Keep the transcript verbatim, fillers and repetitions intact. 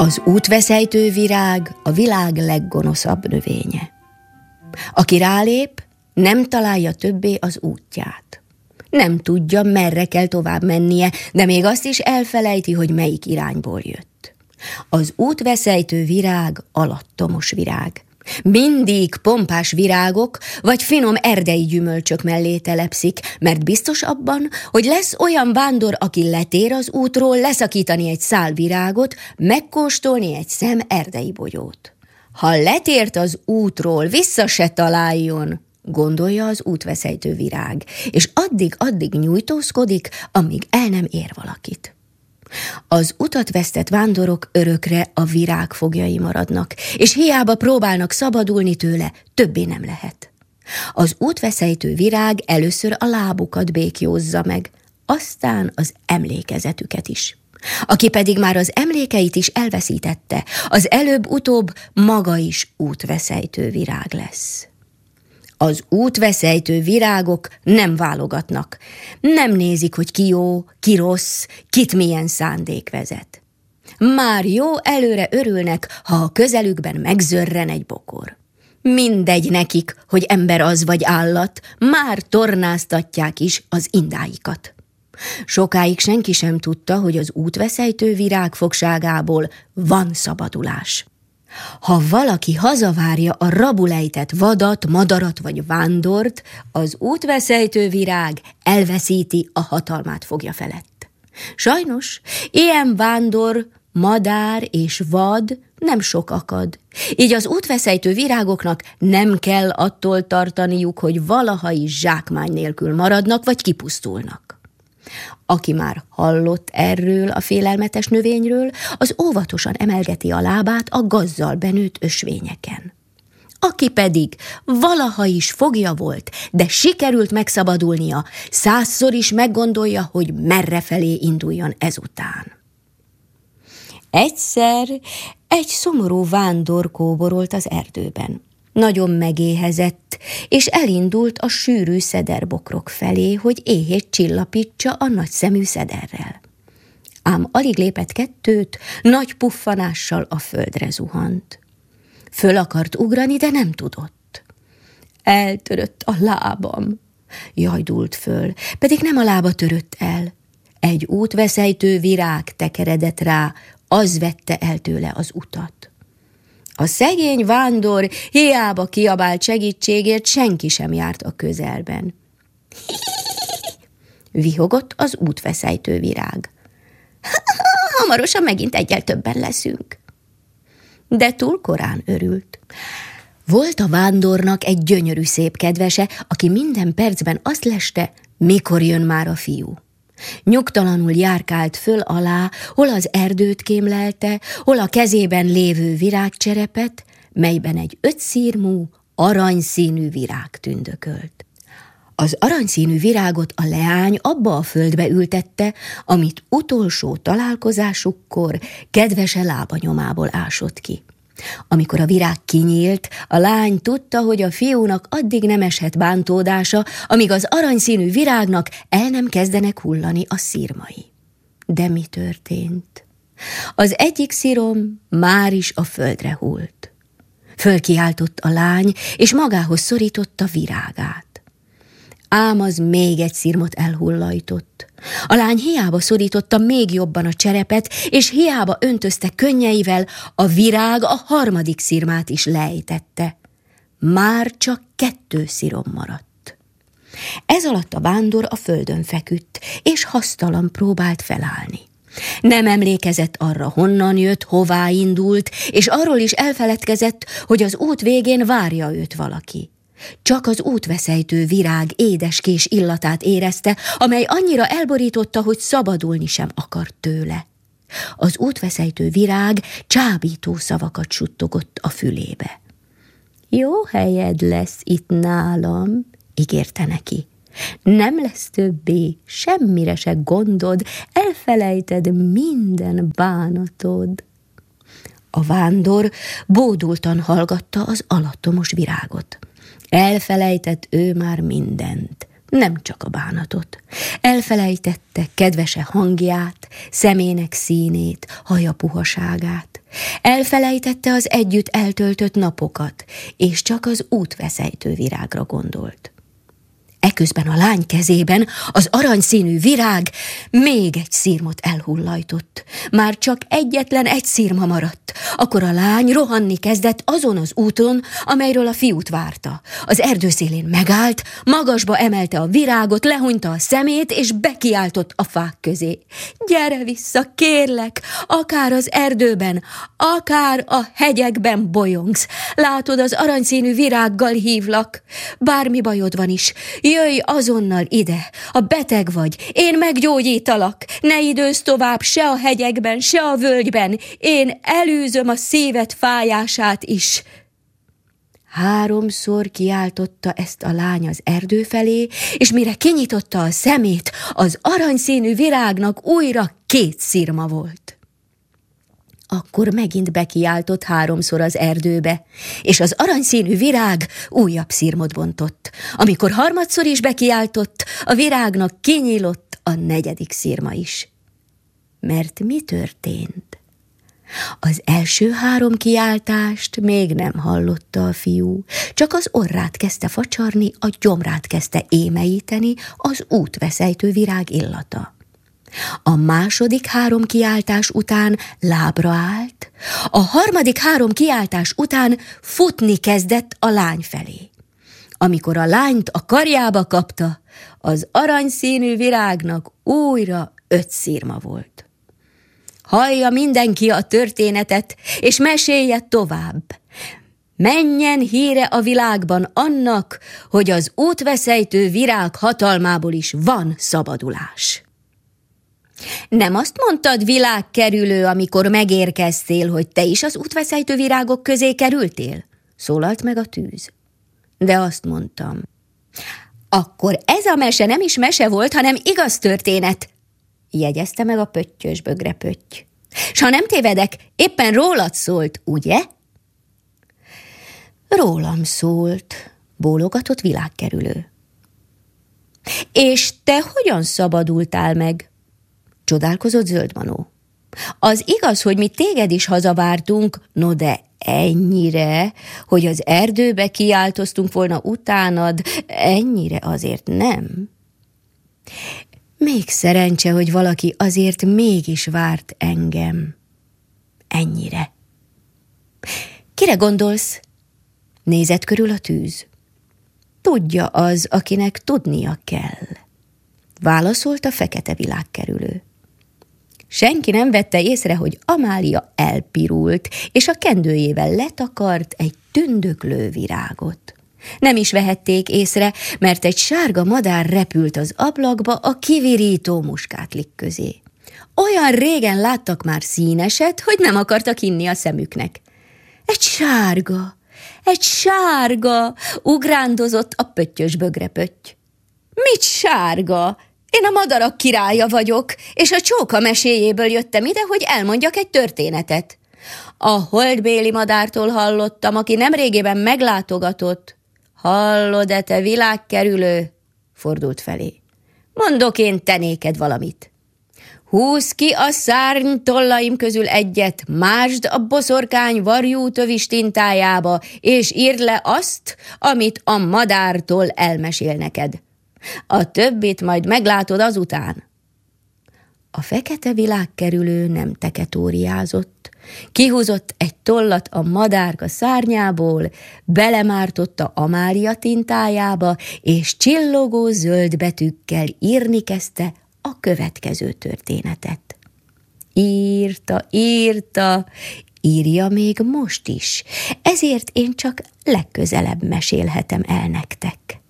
Az útveszejtő virág a világ leggonoszabb növénye. Aki rálép, nem találja többé az útját. Nem tudja, merre kell tovább mennie, de még azt is elfelejti, hogy melyik irányból jött. Az útveszejtő virág alattomos virág. Mindig pompás virágok vagy finom erdei gyümölcsök mellé telepszik, mert biztos abban, hogy lesz olyan vándor, aki letér az útról leszakítani egy szál virágot, megkóstolni egy szem erdei bogyót. Ha letért az útról, vissza se találjon, gondolja az útveszejtő virág, és addig-addig nyújtózkodik, amíg el nem ér valakit. Az utat vesztett vándorok örökre a virág foglyai maradnak, és hiába próbálnak szabadulni tőle, többé nem lehet. Az útveszejtő virág először a lábukat békjózza meg, aztán az emlékezetüket is. Aki pedig már az emlékeit is elveszítette, az előbb-utóbb maga is útveszejtő virág lesz. Az útveszejtő virágok nem válogatnak, nem nézik, hogy ki jó, ki rossz, kit milyen szándék vezet. Már jó előre örülnek, ha a közelükben megzörren egy bokor. Mindegy nekik, hogy ember az vagy állat, már tornáztatják is az indáikat. Sokáig senki sem tudta, hogy az útveszejtő virág fogságából van szabadulás. Ha valaki hazavárja a rabul ejtett vadat, madarat vagy vándort, az útveszejtő virág elveszíti a hatalmát fogja felett. Sajnos, ilyen vándor, madár és vad nem sok akad, így az útveszejtő virágoknak nem kell attól tartaniuk, hogy valaha is zsákmány nélkül maradnak vagy kipusztulnak. Aki már hallott erről a félelmetes növényről, az óvatosan emelgeti a lábát a gazzal benőtt ösvényeken. Aki pedig valaha is fogja volt, de sikerült megszabadulnia, százszor is meggondolja, hogy merrefelé induljon ezután. Egyszer egy szomorú vándor kóborolt az erdőben. Nagyon megéhezett, és elindult a sűrű szederbokrok felé, hogy éhét csillapítsa a nagyszemű szederrel. Ám alig lépett kettőt, nagy puffanással a földre zuhant. Föl akart ugrani, de nem tudott. Eltörött a lábam, jajdult föl, pedig nem a lába törött el. Egy útveszejtő virág tekeredett rá, az vette el tőle az utat. A szegény vándor hiába kiabált segítségért, senki sem járt a közelben. Vihogott az útveszejtő virág. Hamarosan megint egyel többen leszünk. De túl korán örült. Volt a vándornak egy gyönyörű szép kedvese, aki minden percben azt leste, mikor jön már a fiú. Nyugtalanul járkált föl alá, hol az erdőt kémlelte, hol a kezében lévő virágcserepet, melyben egy ötszírmú, aranyszínű virág tündökölt. Az aranyszínű virágot a leány abba a földbe ültette, amit utolsó találkozásukkor kedvese lábanyomából ásott ki. Amikor a virág kinyílt, a lány tudta, hogy a fiúnak addig nem eshet bántódása, amíg az aranyszínű virágnak el nem kezdenek hullani a szirmai. De mi történt? Az egyik szirom már is a földre hullt. Fölkiáltott a lány, és magához szorította virágát. Ám az még egy szirmot elhullajtott. A lány hiába szorította még jobban a cserepet, és hiába öntözte könnyeivel, a virág a harmadik szirmát is lejtette. Már csak kettő szirom maradt. Ez alatt a vándor a földön feküdt, és hasztalan próbált felállni. Nem emlékezett arra, honnan jött, hová indult, és arról is elfeledkezett, hogy az út végén várja őt valaki. Csak az útveszejtő virág édeskés illatát érezte, amely annyira elborította, hogy szabadulni sem akart tőle. Az útveszejtő virág csábító szavakat suttogott a fülébe. Jó helyed lesz itt nálam, ígérte neki. Nem lesz többé semmire se gondod, elfelejted minden bánatod. A vándor bódultan hallgatta az alattomos virágot. Elfelejtett ő már mindent, nem csak a bánatot. Elfelejtette kedvese hangját, szemének színét, haja puhaságát. Elfelejtette az együtt eltöltött napokat, és csak az útveszejtő virágra gondolt. Eközben a lány kezében az aranyszínű virág még egy szirmot elhullajtott. Már csak egyetlen egy szirma maradt. Akkor a lány rohanni kezdett azon az úton, amelyről a fiút várta. Az erdő szélén megállt, magasba emelte a virágot, lehunyta a szemét, és bekiáltott a fák közé. Gyere vissza, kérlek, akár az erdőben, akár a hegyekben bolyongsz. Látod, az aranyszínű virággal hívlak. Bármi bajod van is, jöjj azonnal ide, ha beteg vagy, én meggyógyítalak, ne időzz tovább se a hegyekben, se a völgyben, én elűzöm a szíved fájását is. Háromszor kiáltotta ezt a lány az erdő felé, és mire kinyitotta a szemét, az aranyszínű virágnak újra két szirma volt. Akkor megint bekiáltott háromszor az erdőbe, és az aranyszínű virág újabb szirmot bontott. Amikor harmadszor is bekiáltott, a virágnak kinyílott a negyedik szirma is. Mert mi történt? Az első három kiáltást még nem hallotta a fiú, csak az orrát kezdte facsarni, a gyomrát kezdte émeíteni az útveszejtő virág illata. A második három kiáltás után lábra állt, a harmadik három kiáltás után futni kezdett a lány felé. Amikor a lányt a karjába kapta, az aranyszínű virágnak újra öt szirma volt. Hallja mindenki a történetet, és mesélje tovább. Menjen híre a világban annak, hogy az útveszejtő virág hatalmából is van szabadulás. Nem azt mondtad, világkerülő, amikor megérkeztél, hogy te is az útveszejtő virágok közé kerültél? Szólalt meg a tűz. De azt mondtam. Akkor ez a mese nem is mese volt, hanem igaz történet, jegyezte meg a pöttyös bögrepötty. S ha nem tévedek, éppen rólad szólt, ugye? Rólam szólt, bólogatott világkerülő. És te hogyan szabadultál meg? Csodálkozott Zöldmanó. Az igaz, hogy mi téged is hazavártunk, no de ennyire, hogy az erdőbe kiáltoztunk volna utánad, ennyire azért nem. Még szerencse, hogy valaki azért mégis várt engem. Ennyire. Kire gondolsz? Nézett körül a tűz. Tudja az, akinek tudnia kell. Válaszolt a fekete világkerülő. Senki nem vette észre, hogy Amália elpirult, és a kendőjével letakart egy tündöklő virágot. Nem is vehették észre, mert egy sárga madár repült az ablakba a kivirító muskátlik közé. Olyan régen láttak már színeset, hogy nem akartak hinni a szemüknek. Egy sárga, egy sárga, ugrándozott a pöttyös bögrepötty. Mit sárga? Én a madarak királya vagyok, és a csóka meséjéből jöttem ide, hogy elmondjak egy történetet. A holdbéli madártól hallottam, aki nemrégében meglátogatott. Hallod-e, te világkerülő? Fordult felé. Mondok én te néked valamit. Húzd ki a szárny tollaim közül egyet, másd a boszorkány varjú tövis tintájába, és írd le azt, amit a madártól elmesél neked. A többit majd meglátod azután. A fekete világkerülő nem teketóriázott, kihúzott egy tollat a madárka szárnyából, belemártotta Amália tintájába, és csillogó zöld betűkkel írni kezdte a következő történetet. Írta, írta, írja még most is, ezért én csak legközelebb mesélhetem el nektek.